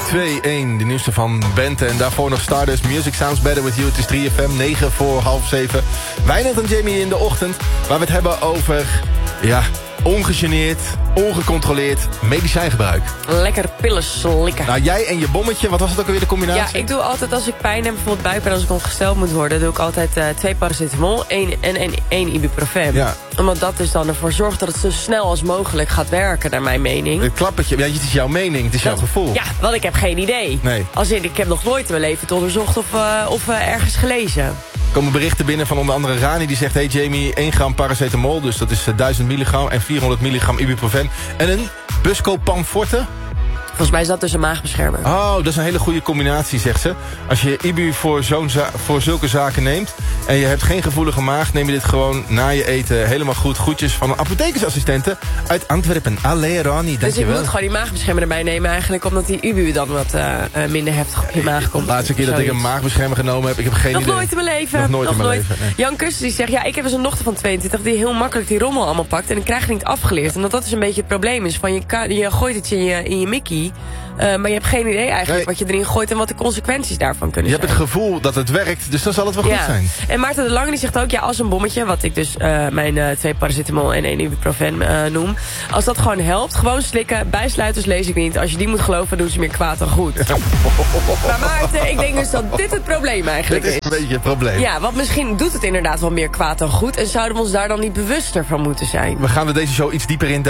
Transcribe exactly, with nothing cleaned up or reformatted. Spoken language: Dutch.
twee één, de nieuwste van Bente. En daarvoor nog Stardust, Music Sounds Better With You. Het is drie F M, negen voor half zeven. Wijnand en Jamie in de ochtend, waar we het hebben over... ja, ongegeneerd, ongecontroleerd medicijngebruik. Lekker pillen slikken. Nou, jij en je bommetje, wat was het ook alweer de combinatie? Ja, ik doe altijd als ik pijn heb, bijvoorbeeld buikpijn, als ik ongesteld moet worden, doe ik altijd uh, twee paracetamol één, en één, één ibuprofen. Ja. Omdat dat dus dan ervoor zorgt dat het zo snel als mogelijk gaat werken, naar mijn mening. Het klappertje, ja, het is jouw mening, het is jouw dat, gevoel. Ja, want ik heb geen idee. Nee. Als in, ik heb nog nooit in mijn leven het onderzocht of, uh, of uh, ergens gelezen. Er komen berichten binnen van onder andere Rani, die zegt... hey Jamie, één gram paracetamol, dus dat is duizend milligram... en vierhonderd milligram ibuprofen. En een Buscopan Forte. Volgens mij is dat dus een maagbeschermer. Oh, dat is een hele goede combinatie, zegt ze. Als je Ibu voor, zo'n za- voor zulke zaken neemt... en je hebt geen gevoelige maag... neem je dit gewoon na je eten helemaal goed. Groetjes van een apothekersassistente uit Antwerpen. Allee, Rani, dus dankjewel. ik moet gewoon die maagbeschermer erbij nemen eigenlijk... omdat die Ibu dan wat uh, uh, minder heftig op je maag komt. De laatste keer dat ik een maagbeschermer genomen heb... ik heb geen Nog idee. nooit in mijn leven. Nog nooit Nog in mijn nooit. leven, nee. Jan Kuster die zegt... ja, ik heb dus een dochter van tweeëntwintig... die heel makkelijk die rommel allemaal pakt... en ik krijg het niet afgeleerd. En dat dat is een beetje het probleem is. Van je, ka- je gooit het in je, in je mikkie... Uh, maar je hebt geen idee eigenlijk nee. wat je erin gooit... en wat de consequenties daarvan kunnen je zijn. Je hebt het gevoel dat het werkt, dus dan zal het wel ja. goed zijn. En Maarten de Lange die zegt ook... ja, als een bommetje, wat ik dus uh, mijn uh, twee paracetamol en één ibuprofen uh, noem... als dat gewoon helpt, gewoon slikken. Bijsluiters lees ik niet. Als je die moet geloven, doen ze meer kwaad dan goed. Maar Maarten, ik denk dus dat dit het probleem eigenlijk is. Dit is een beetje het probleem. Ja, want misschien doet het inderdaad wel meer kwaad dan goed... en zouden we ons daar dan niet bewuster van moeten zijn. We gaan we deze show iets dieper in